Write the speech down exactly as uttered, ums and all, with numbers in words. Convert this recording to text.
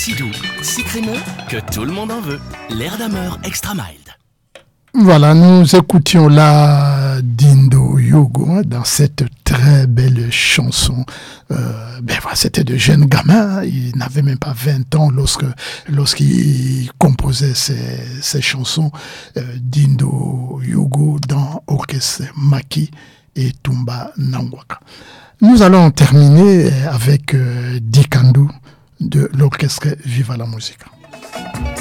si doux, si crémeux, que tout le monde en veut. L'air d'Hammer Extra Mild. Voilà, nous écoutions la Dindo Yogo dans cette très belle chanson. Euh, ben voilà, c'était de jeunes gamins, il n'avait même pas vingt ans lorsque lorsqu'il composait ces, ces chansons. Euh, Dindo Yogo dans Orchestre Maki et Tumba Nangwaka. Nous allons terminer avec euh, Dikandou de l'orchestre Viva la Musica.